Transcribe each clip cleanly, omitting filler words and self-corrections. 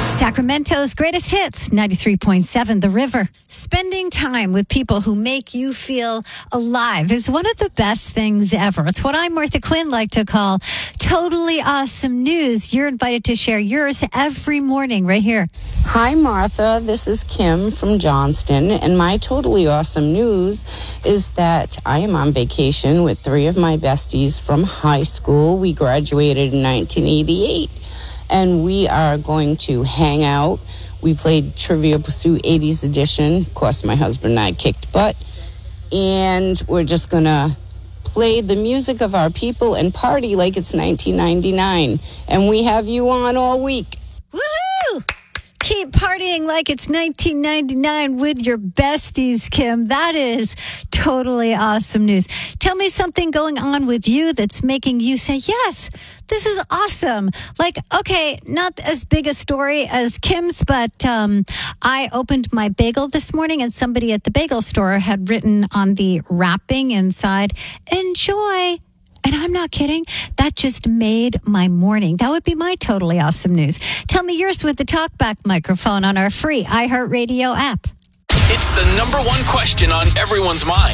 Sacramento's greatest hits, 93.7 The River. Spending time with people who make you feel alive is one of the best things ever. It's what I, Martha Quinn, like to call totally awesome news. You're invited to share yours every morning right here. Hi, Martha. This is Kim from Johnston, and my totally awesome news is that I am on vacation with three of my besties from high school. We graduated in 1988. And we are going to hang out. We played Trivial Pursuit 80s edition. Of course, my husband and I kicked butt. And we're just going to play the music of our people and party like it's 1999. And we have you on all week. Woo! Keep partying like it's 1999 with your besties, Kim. That is totally awesome news. Tell me something going on with you that's making you say, yes, this is awesome. Like, okay, not as big a story as Kim's, but I opened my bagel this morning and somebody at the bagel store had written on the wrapping inside, enjoy. And I'm not kidding. That just made my morning. That would be my totally awesome news. Tell me yours with the TalkBack microphone on our free iHeartRadio app. It's the number one question on everyone's mind.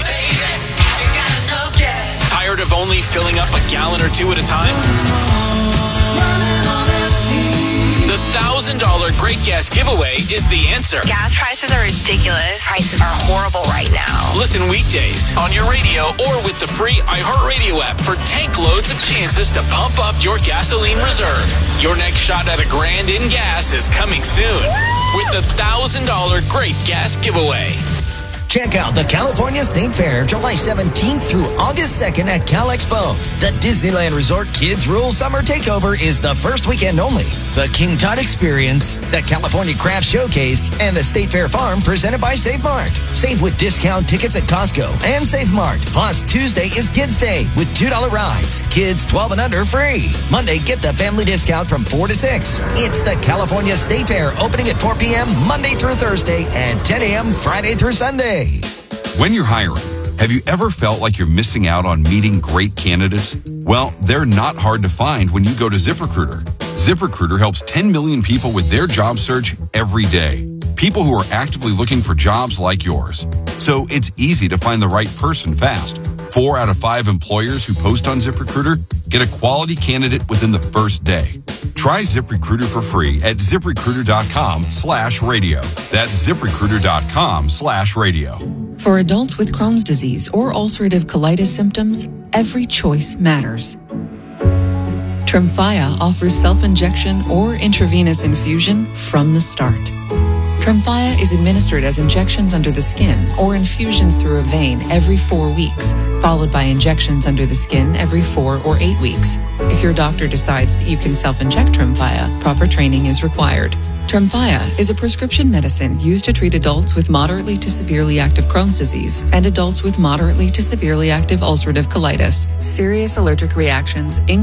Tired of only filling up a gallon or two at a time? The $1,000 Great Gas Giveaway is the answer. Gas prices are ridiculous. Prices are horrible right now. Listen weekdays on your radio or with the free iHeartRadio app for tank loads of chances to pump up your gasoline reserve. Your next shot at $1,000 in gas is coming soon with the $1,000 Great Gas Giveaway. Check out the California State Fair, July 17th through August 2nd at Cal Expo. The Disneyland Resort Kids Rule Summer Takeover is the first weekend only. The King Tut Experience, the California Craft Showcase, and the State Fair Farm presented by Save Mart. Save with discount tickets at Costco and Save Mart. Plus, Tuesday is Kids Day with $2 rides. Kids 12 and under free. Monday, get the family discount from 4 to 6. It's the California State Fair opening at 4 p.m. Monday through Thursday and 10 a.m. Friday through Sunday. When you're hiring, have you ever felt like you're missing out on meeting great candidates? Well, they're not hard to find when you go to ZipRecruiter. ZipRecruiter helps 10 million people with their job search every day. People who are actively looking for jobs like yours. So it's easy to find the right person fast. 4 out of 5 employers who post on ZipRecruiter get a quality candidate within the first day. Try ZipRecruiter for free at ZipRecruiter.com/radio. That's ZipRecruiter.com/radio. For adults with Crohn's disease or ulcerative colitis symptoms, every choice matters. Tremfya offers self-injection or intravenous infusion from the start. Tremfya is administered as injections under the skin or infusions through a vein every 4 weeks, followed by injections under the skin every 4 or 8 weeks. If your doctor decides that you can self-inject Tremfya, proper training is required. Tremfya is a prescription medicine used to treat adults with moderately to severely active Crohn's disease and adults with moderately to severely active ulcerative colitis. Serious allergic reactions,